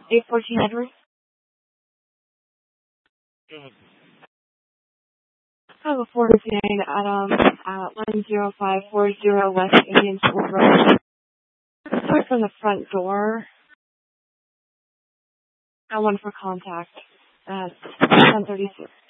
814 Edwards. I have a 459 Adam at 10540 West Indian School Road. Start from the front door. I want for contact at 10:36.